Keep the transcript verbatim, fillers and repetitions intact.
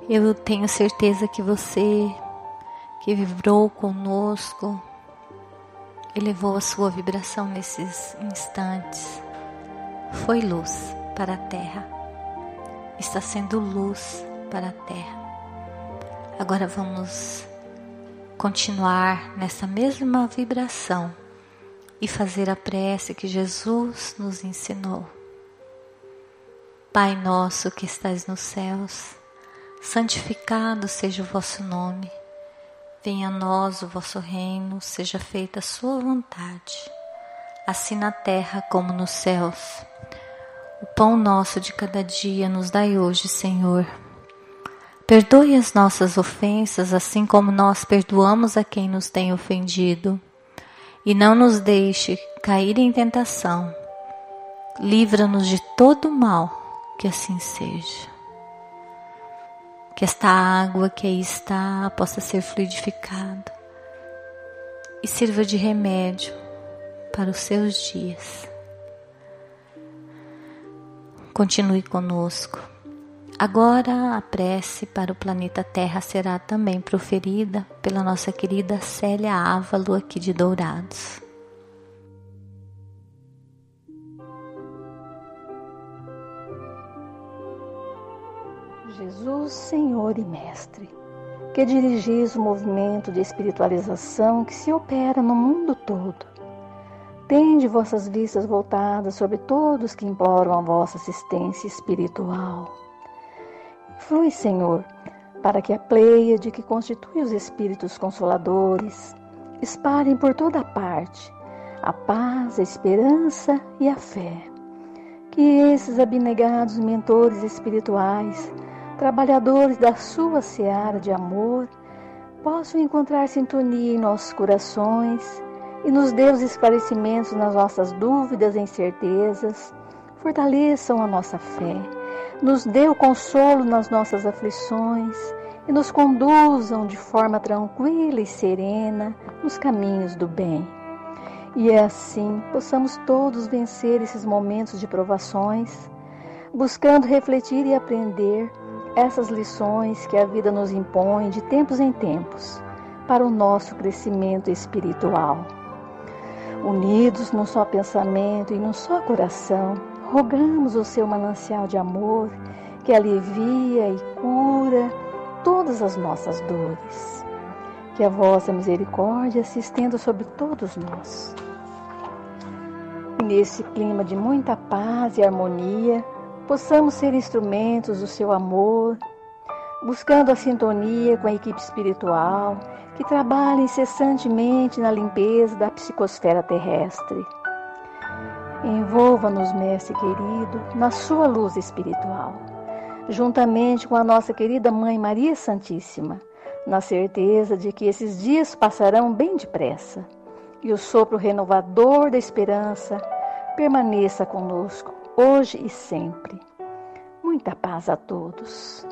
Eu tenho certeza que você que vibrou conosco, elevou a sua vibração nesses instantes, foi luz para a Terra, está sendo luz para a Terra. Agora vamos continuar nessa mesma vibração e fazer a prece que Jesus nos ensinou. Pai nosso que estais nos céus, santificado seja o vosso nome. Venha a nós o vosso reino, seja feita a sua vontade, assim na terra como nos céus. O pão nosso de cada dia nos dai hoje, Senhor. Perdoe as nossas ofensas, assim como nós perdoamos a quem nos tem ofendido. E não nos deixe cair em tentação. Livra-nos de todo mal, que assim seja. Que esta água que aí está possa ser fluidificada e sirva de remédio para os seus dias. Continue conosco. Agora a prece para o planeta Terra será também proferida pela nossa querida Célia Ávalo, aqui de Dourados. Jesus, Senhor e Mestre, que dirigis o movimento de espiritualização que se opera no mundo todo, tende vossas vistas voltadas sobre todos que imploram a vossa assistência espiritual. Flui, Senhor, para que a pleiade que constitui os Espíritos Consoladores espalhem por toda parte a paz, a esperança e a fé. Que esses abnegados mentores espirituais, trabalhadores da sua seara de amor, possam encontrar sintonia em nossos corações e nos dê os esclarecimentos nas nossas dúvidas e incertezas, fortaleçam a nossa fé, nos dê o consolo nas nossas aflições e nos conduzam de forma tranquila e serena nos caminhos do bem. E assim possamos todos vencer esses momentos de provações, buscando refletir e aprender essas lições que a vida nos impõe de tempos em tempos para o nosso crescimento espiritual. Unidos num só pensamento e num só coração, rogamos o seu manancial de amor que alivia e cura todas as nossas dores. Que a vossa misericórdia se estenda sobre todos nós. Nesse clima de muita paz e harmonia, possamos ser instrumentos do seu amor, buscando a sintonia com a equipe espiritual que trabalha incessantemente na limpeza da psicosfera terrestre. Envolva-nos, Mestre querido, na sua luz espiritual, juntamente com a nossa querida Mãe Maria Santíssima, na certeza de que esses dias passarão bem depressa e o sopro renovador da esperança permaneça conosco hoje e sempre. Muita paz a todos.